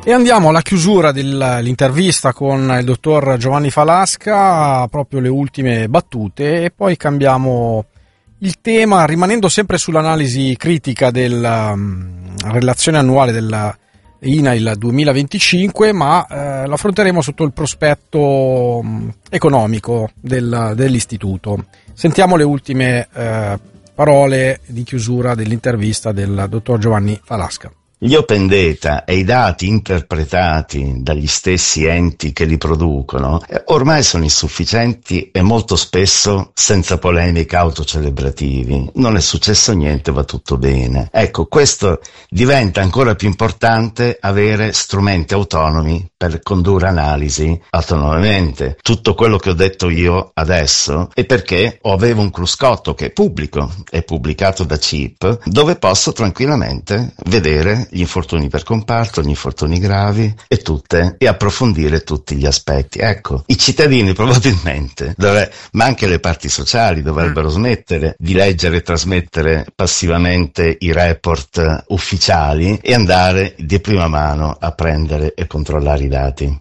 E andiamo alla chiusura dell'intervista con il dottor Giovanni Falasca, proprio le ultime battute, e poi cambiamo il tema rimanendo sempre sull'analisi critica della relazione annuale della INAIL 2025, ma lo affronteremo sotto il prospetto economico dell'istituto. Sentiamo le ultime parole di chiusura dell'intervista del dottor Giovanni Falasca. Gli open data e i dati interpretati dagli stessi enti che li producono ormai sono insufficienti e molto spesso senza polemiche autocelebrativi. Non è successo niente, va tutto bene. Ecco, questo diventa ancora più importante, avere strumenti autonomi per condurre analisi autonomamente. Tutto quello che ho detto io adesso è perché avevo un cruscotto che è pubblico, è pubblicato da CIP, dove posso tranquillamente vedere gli infortuni per comparto, gli infortuni gravi e approfondire tutti gli aspetti. Ecco, i cittadini probabilmente, ma anche le parti sociali dovrebbero smettere di leggere e trasmettere passivamente i report ufficiali e andare di prima mano a prendere e controllare i dati.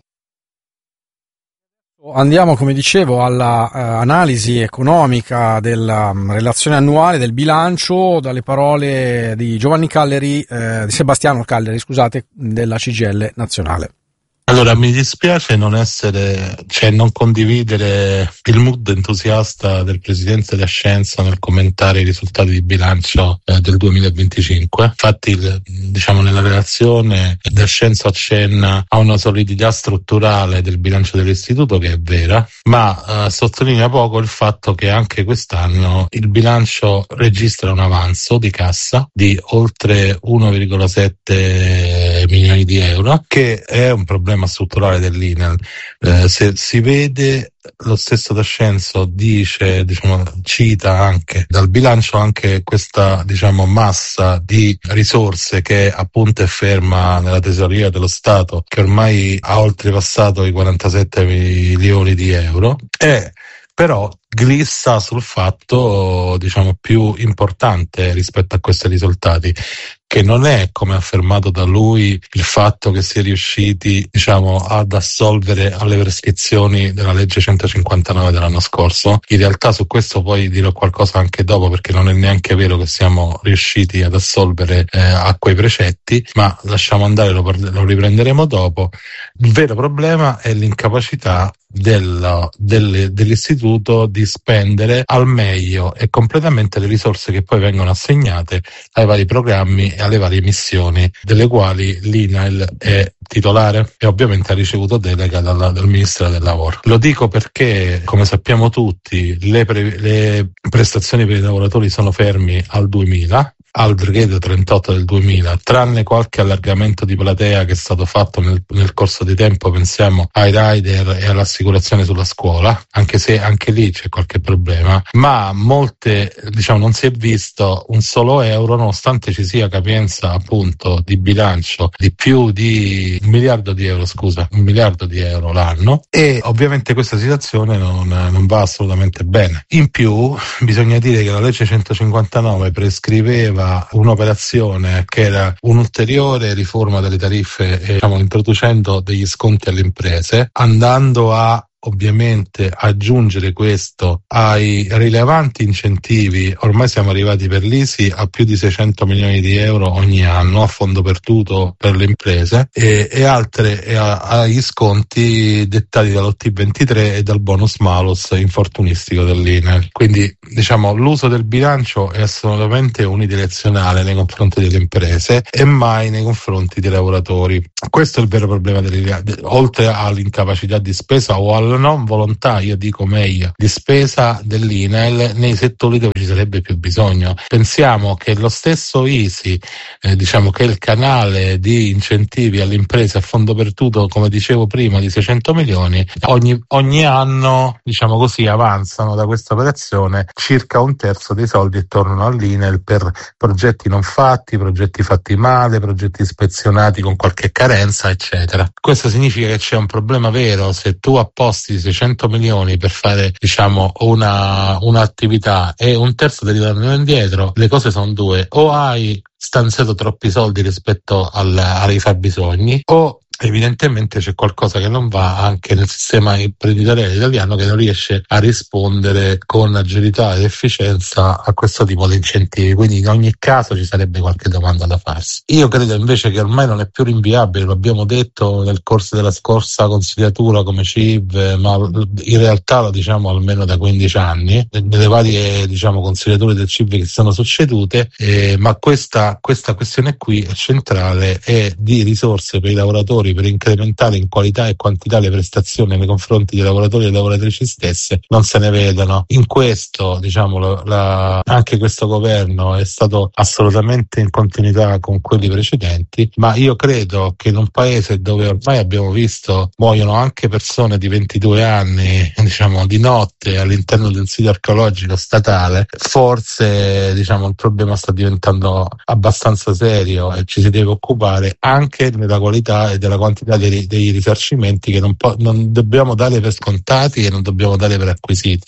Andiamo, come dicevo, alla analisi economica della relazione annuale del bilancio dalle parole di di Sebastiano Calleri, della CGIL nazionale. Allora, mi dispiace non condividere il mood entusiasta del presidente Da Scienza nel commentare i risultati di bilancio del 2025. Infatti, nella relazione Da Scienza accenna a una solidità strutturale del bilancio dell'istituto, che è vera, ma sottolinea poco il fatto che anche quest'anno il bilancio registra un avanzo di cassa di oltre 1,7 milioni di euro, che è un problema strutturale dell'INAIL. Se si vede, lo stesso Da Scienza cita anche dal bilancio anche questa massa di risorse che appunto è ferma nella tesoreria dello Stato, che ormai ha oltrepassato i 47 milioni di euro, e però glissa sul fatto più importante rispetto a questi risultati, che non è, come affermato da lui, il fatto che si è riusciti ad assolvere alle prescrizioni della legge 159 dell'anno scorso. In realtà su questo poi dirò qualcosa anche dopo, perché non è neanche vero che siamo riusciti ad assolvere a quei precetti, ma lasciamo andare, lo riprenderemo dopo. Il vero problema è l'incapacità dell'istituto di spendere al meglio e completamente le risorse che poi vengono assegnate ai vari programmi e alle varie missioni, delle quali l'INAIL è titolare e ovviamente ha ricevuto delega dal Ministero del Lavoro. Lo dico perché, come sappiamo tutti, le prestazioni per i lavoratori sono fermi al 2000, al decreto 38 del 2000, tranne qualche allargamento di platea che è stato fatto nel corso di tempo. Pensiamo ai rider e all'assicurazione sulla scuola, anche se anche lì c'è qualche problema, ma non si è visto un solo euro, nonostante ci sia capienza appunto di bilancio di più di 1 miliardo di euro l'anno, e ovviamente questa situazione non va assolutamente bene. In più bisogna dire che la legge 159 prescriveva un'operazione che era un'ulteriore riforma delle tariffe, introducendo degli sconti alle imprese, andando a ovviamente aggiungere questo ai rilevanti incentivi. Ormai siamo arrivati per l'ISI a più di 600 milioni di euro ogni anno a fondo perduto per le imprese, e altre agli sconti dettati dall'OT23 e dal bonus malus infortunistico dell'INAIL. Quindi l'uso del bilancio è assolutamente unidirezionale nei confronti delle imprese e mai nei confronti dei lavoratori. Questo è il vero problema oltre all'incapacità di spesa o alla non volontà, io dico meglio, di spesa dell'INAIL nei settori dove ci sarebbe più bisogno. Pensiamo che lo stesso ISI, che è il canale di incentivi alle imprese a fondo perduto, come dicevo prima, di 600 milioni, ogni anno, avanzano da questa operazione circa un terzo dei soldi e tornano all'INAIL per progetti non fatti, progetti fatti male, progetti ispezionati con qualche carenza, eccetera. Questo significa che c'è un problema vero. Se tu apposti 600 milioni per fare un'attività e un terzo te li danno indietro, le cose sono due: o hai stanziato troppi soldi rispetto ai fabbisogni, o evidentemente c'è qualcosa che non va anche nel sistema imprenditoriale italiano, che non riesce a rispondere con agilità ed efficienza a questo tipo di incentivi. Quindi in ogni caso ci sarebbe qualche domanda da farsi. Io credo invece che ormai non è più rinviabile, lo abbiamo detto nel corso della scorsa consigliatura come CIV, ma in realtà lo diciamo almeno da 15 anni, nelle varie consigliature del CIV che si sono succedute, ma questa questione qui è centrale, è di risorse per i lavoratori, per incrementare in qualità e quantità le prestazioni nei confronti dei lavoratori e delle lavoratrici stesse, non se ne vedono. In questo, anche questo governo è stato assolutamente in continuità con quelli precedenti, ma io credo che in un paese dove ormai abbiamo visto muoiono anche persone di 22 anni, di notte all'interno di un sito archeologico statale, forse il problema sta diventando abbastanza serio e ci si deve occupare anche della qualità e della quantità dei risarcimenti che non dobbiamo dare per scontati e non dobbiamo dare per acquisiti.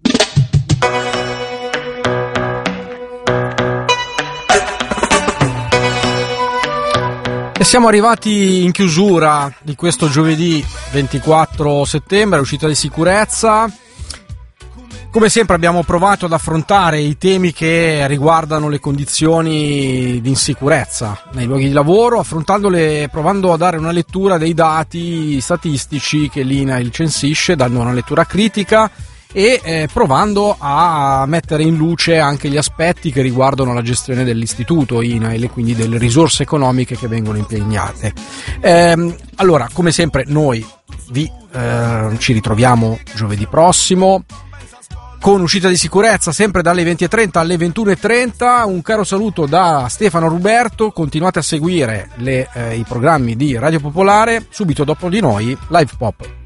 E siamo arrivati in chiusura di questo giovedì 24 settembre, uscita di sicurezza. Come sempre abbiamo provato ad affrontare i temi che riguardano le condizioni di insicurezza nei luoghi di lavoro, provando a dare una lettura dei dati statistici che l'INAIL censisce, dando una lettura critica e provando a mettere in luce anche gli aspetti che riguardano la gestione dell'istituto INAIL e quindi delle risorse economiche che vengono impegnate. Allora, come sempre noi ci ritroviamo giovedì prossimo con uscita di sicurezza, sempre dalle 20.30 alle 21.30. Un caro saluto da Stefano Ruberto. Continuate a seguire i programmi di Radio Popolare. Subito dopo di noi Live Pop.